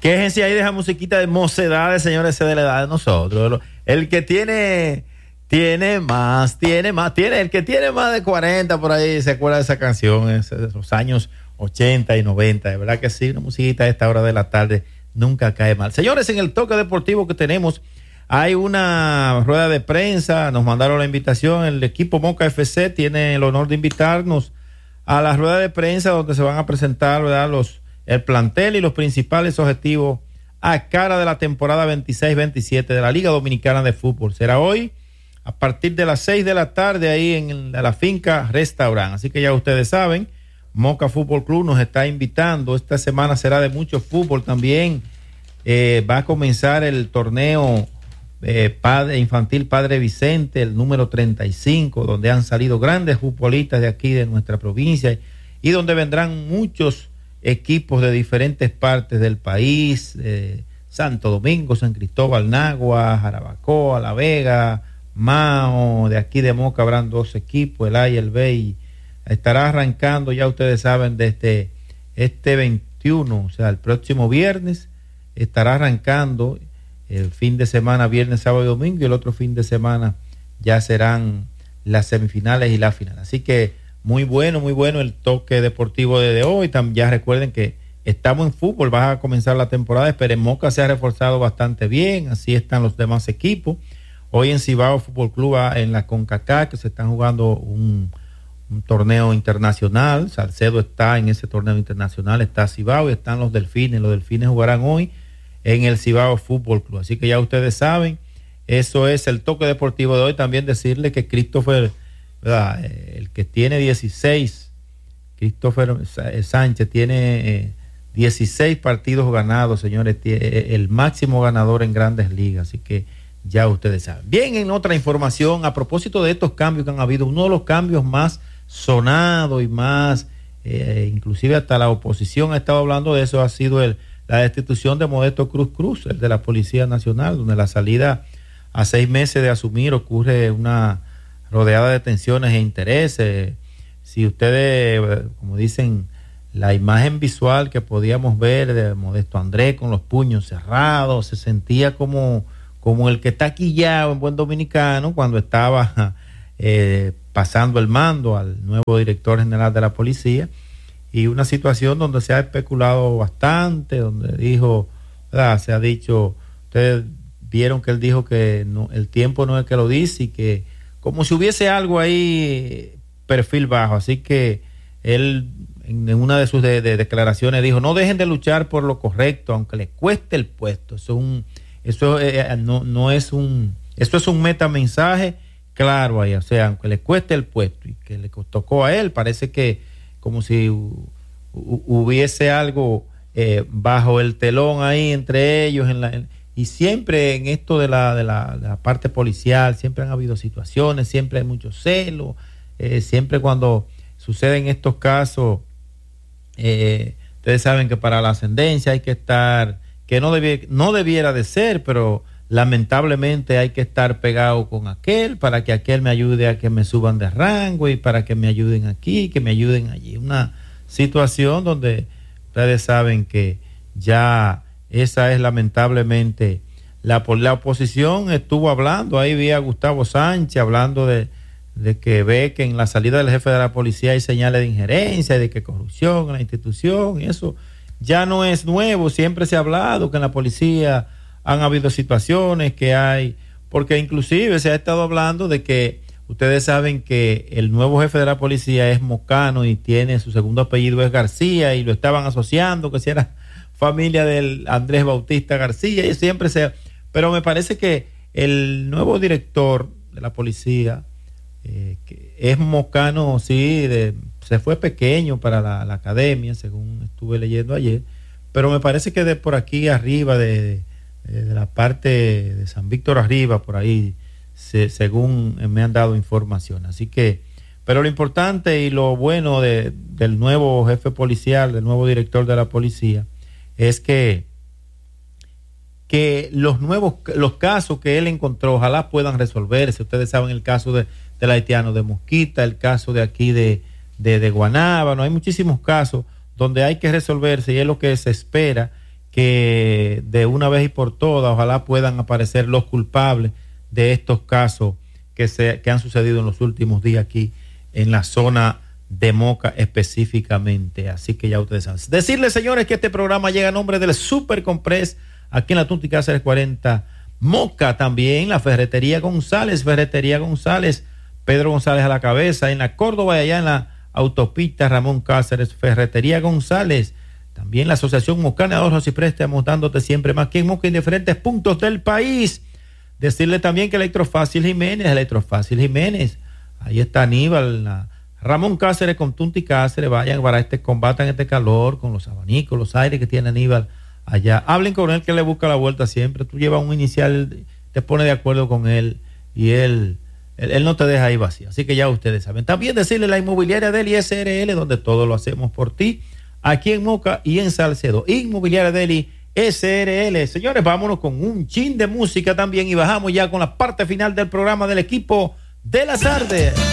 Quéjense ahí de esa musiquita de mocedades, señores, ese de la edad de nosotros. El que tiene más, el que tiene más de 40 por ahí, se acuerda de esa canción, esos años 80 y 90, de verdad que sí, una musiquita a esta hora de la tarde nunca cae mal. Señores, en el toque deportivo que tenemos, hay una rueda de prensa, nos mandaron la invitación, el equipo Moca FC tiene el honor de invitarnos a la rueda de prensa donde se van a presentar, ¿verdad?, el plantel y los principales objetivos a cara de la temporada 26-27 de la Liga Dominicana de Fútbol. Será hoy a partir de las 6 de la tarde ahí en la finca Restaurant. Así que ya ustedes saben, Moca Fútbol Club nos está invitando. Esta semana será de mucho fútbol también. Va a comenzar el torneo infantil Padre Vicente, el número 35, donde han salido grandes futbolistas de aquí de nuestra provincia y donde vendrán muchos equipos de diferentes partes del país, Santo Domingo, San Cristóbal, Nagua, Jarabacoa, La Vega, Mao. De aquí de Moca habrán 2 equipos, el A y el B, y estará arrancando, ya ustedes saben, desde este 21, o sea, el próximo viernes estará arrancando el fin de semana, viernes, sábado y domingo, y el otro fin de semana ya serán las semifinales y la final. Así que muy bueno el toque deportivo de hoy. Ya recuerden que estamos en fútbol, va a comenzar la temporada, pero en Moca se ha reforzado bastante bien, así están los demás equipos. Hoy en Cibao Fútbol Club, en la CONCACAF, que se están jugando un torneo internacional. Salcedo está en ese torneo internacional, está Cibao y están los Delfines jugarán hoy en el Cibao Fútbol Club. Así que ya ustedes saben, eso es el toque deportivo de hoy. También decirle que Christopher, ¿verdad?, el que tiene 16, Christopher Sánchez tiene 16 partidos ganados, señores, el máximo ganador en Grandes Ligas, así que ya ustedes saben. Bien, en otra información, a propósito de estos cambios que han habido, uno de los cambios más sonados y más, inclusive hasta la oposición ha estado hablando de eso, ha sido la destitución de Modesto Cruz, el de la Policía Nacional, donde la salida a 6 meses de asumir ocurre una rodeada de tensiones e intereses. Si ustedes, como dicen, la imagen visual que podíamos ver de Modesto Andrés con los puños cerrados, se sentía como el que está quillado en buen dominicano cuando estaba pasando el mando al nuevo director general de la policía, y una situación donde se ha especulado bastante, donde dijo, ¿verdad?, se ha dicho, ustedes vieron que él dijo que no, el tiempo no es el que lo dice, y que como si hubiese algo ahí perfil bajo. Así que él en una de sus declaraciones dijo, no dejen de luchar por lo correcto aunque les cueste el puesto. Eso es un metamensaje claro ahí, o sea, aunque les cueste el puesto, y que le tocó a él, parece que como si hubiese algo bajo el telón ahí entre ellos y siempre en esto de la parte policial siempre han habido situaciones, siempre hay mucho celo, siempre cuando suceden estos casos, ustedes saben que para la ascendencia hay que estar, que no debiera de ser, pero lamentablemente hay que estar pegado con aquel para que aquel me ayude a que me suban de rango, y para que me ayuden aquí, que me ayuden allí. Una situación donde ustedes saben que ya esa es lamentablemente la oposición estuvo hablando. Ahí vi a Gustavo Sánchez hablando de que ve que en la salida del jefe de la policía hay señales de injerencia y de que corrupción en la institución, y eso ya no es nuevo, siempre se ha hablado que en la policía han habido situaciones que hay, porque inclusive se ha estado hablando de que ustedes saben que el nuevo jefe de la policía es mocano y tiene su segundo apellido es García, y lo estaban asociando que si era familia del Andrés Bautista García, y siempre pero me parece que el nuevo director de la policía que es mocano, sí, se fue pequeño para la academia, según estuve leyendo ayer, pero me parece que de por aquí arriba de la parte de San Víctor arriba, por ahí, según me han dado información. Así que, pero lo importante y lo bueno del nuevo jefe policial, del nuevo director de la policía, es que los casos que él encontró, ojalá puedan resolverse. Ustedes saben el caso del haitiano de Mosquita, el caso de aquí de Guanábano, hay muchísimos casos donde hay que resolverse, y es lo que se espera, que de una vez y por todas, ojalá puedan aparecer los culpables de estos casos que han sucedido en los últimos días aquí en la zona de Moca específicamente. Así que ya ustedes saben. Decirles, señores, que este programa llega a nombre del Super Compress aquí en la Tunti Cáceres 40 Moca. También la Ferretería González, Pedro González a la cabeza, en la Córdoba y allá en la autopista Ramón Cáceres, Ferretería González. También la Asociación Mocana de Ahorros y Préstamos, dándote siempre más que en Moca en diferentes puntos del país. Decirle también que Electrofácil Jiménez, ahí está Aníbal, Ramón Cáceres con Tunti Cáceres, vayan para combatan este calor con los abanicos, los aires que tiene Aníbal allá. Hablen con él que le busca la vuelta siempre. Tú llevas un inicial, te pones de acuerdo con él y él no te deja ahí vacío. Así que ya ustedes saben. También decirle la Inmobiliaria Deli SRL, donde todo lo hacemos por ti, aquí en Moca y en Salcedo. Inmobiliaria Deli SRL. Señores, vámonos con un chin de música también y bajamos ya con la parte final del programa del equipo de la tarde.